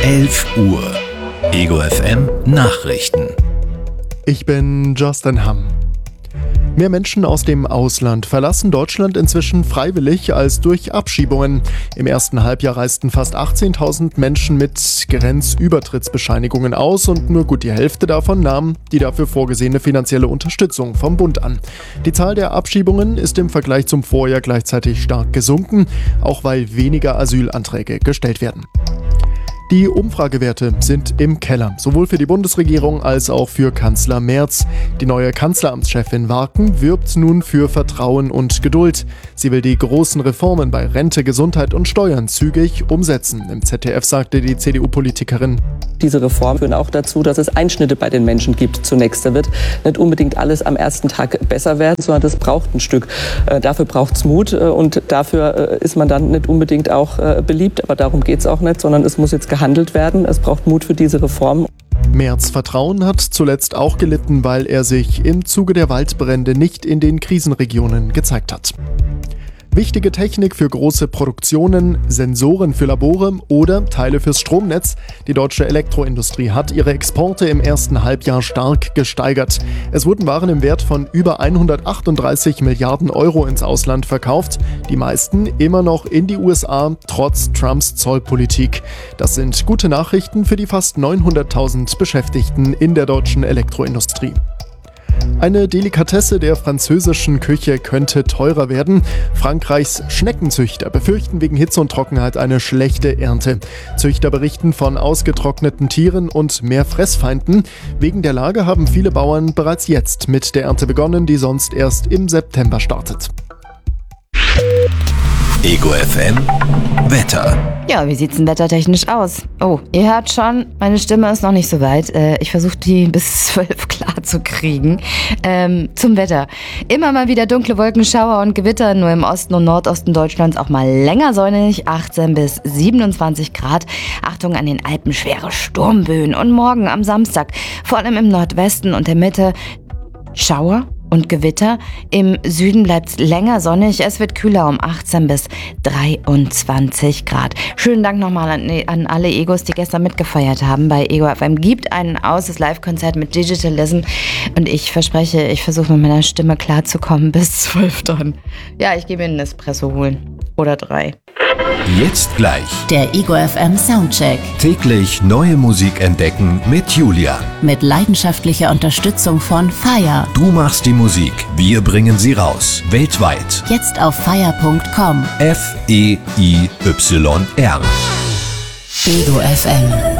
11 Uhr. Ego FM Nachrichten. Ich bin Justin Hamm. Mehr Menschen aus dem Ausland verlassen Deutschland inzwischen freiwillig als durch Abschiebungen. Im ersten Halbjahr reisten fast 18.000 Menschen mit Grenzübertrittsbescheinigungen aus und nur gut die Hälfte davon nahm die dafür vorgesehene finanzielle Unterstützung vom Bund an. Die Zahl der Abschiebungen ist im Vergleich zum Vorjahr gleichzeitig stark gesunken, auch weil weniger Asylanträge gestellt werden. Die Umfragewerte sind im Keller, sowohl für die Bundesregierung als auch für Kanzler Merz. Die neue Kanzleramtschefin Warken wirbt nun für Vertrauen und Geduld. Sie will die großen Reformen bei Rente, Gesundheit und Steuern zügig umsetzen. Im ZDF sagte die CDU-Politikerin: Diese Reformen führen auch dazu, dass es Einschnitte bei den Menschen gibt. Zunächst, da wird nicht unbedingt alles am ersten Tag besser werden, sondern das braucht ein Stück. Dafür braucht es Mut und dafür ist man dann nicht unbedingt auch beliebt. Aber darum geht es auch nicht, sondern es muss jetzt gehandelt werden. Es braucht Mut für diese Reform. Merz' Vertrauen hat zuletzt auch gelitten, weil er sich im Zuge der Waldbrände nicht in den Krisenregionen gezeigt hat. Wichtige Technik für große Produktionen, Sensoren für Labore oder Teile fürs Stromnetz. Die deutsche Elektroindustrie hat ihre Exporte im ersten Halbjahr stark gesteigert. Es wurden Waren im Wert von über 138 Milliarden Euro ins Ausland verkauft. Die meisten immer noch in die USA, trotz Trumps Zollpolitik. Das sind gute Nachrichten für die fast 900.000 Beschäftigten in der deutschen Elektroindustrie. Eine Delikatesse der französischen Küche könnte teurer werden. Frankreichs Schneckenzüchter befürchten wegen Hitze und Trockenheit eine schlechte Ernte. Züchter berichten von ausgetrockneten Tieren und mehr Fressfeinden. Wegen der Lage haben viele Bauern bereits jetzt mit der Ernte begonnen, die sonst erst im September startet. Ego FM Wetter. Ja, wie sieht's denn wettertechnisch aus? Oh, ihr hört schon, meine Stimme ist noch nicht so weit. Ich versuche die bis 12 klar zu kriegen. Zum Wetter. Immer mal wieder dunkle Wolkenschauer und Gewitter, nur im Osten und Nordosten Deutschlands auch mal länger sonnig, 18 bis 27 Grad. Achtung an den Alpen, schwere Sturmböen. Und morgen am Samstag, vor allem im Nordwesten und der Mitte, Schauer und Gewitter. Im Süden bleibt es länger sonnig. Es wird kühler um 18 bis 23 Grad. Schönen Dank nochmal an alle Egos, die gestern mitgefeiert haben bei Ego FM. Gibt einen aus, das Live-Konzert mit Digitalism. Und ich verspreche, ich versuche mit meiner Stimme klarzukommen bis 12 dann. Ja, ich gehe mir einen Espresso holen. Oder 3. Jetzt gleich. Der Ego FM Soundcheck. Täglich neue Musik entdecken mit Julia. Mit leidenschaftlicher Unterstützung von FIRE. Du machst die Musik, wir bringen sie raus. Weltweit. Jetzt auf fire.com. FEIYR. Ego FM.